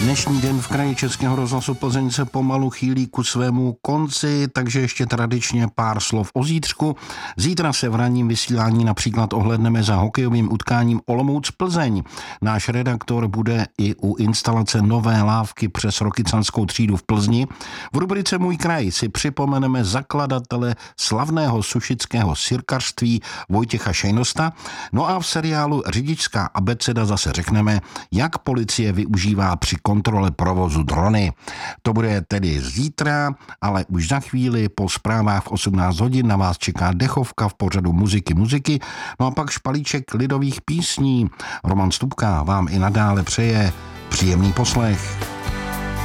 Dnešní den v kraji Českého rozhlasu Plzeň se pomalu chýlí ku svému konci, takže ještě tradičně pár slov o zítřku. Zítra se v ranním vysílání například ohlédneme za hokejovým utkáním Olomouc-Plzeň. Náš redaktor bude i u instalace nové lávky přes Rokycanskou třídu v Plzni. V rubrice Můj kraj si připomeneme zakladatele slavného sušického sýrkařství Vojtěcha Šejnosta. No a v seriálu Řidičská abeceda zase řekneme, jak policie využívá při kontrole provozu drony. To bude tedy zítra, ale už za chvíli po zprávách v 18 hodin na vás čeká dechovka v pořadu muziky. No a pak špalíček lidových písní. Roman Stupka vám i nadále přeje příjemný poslech.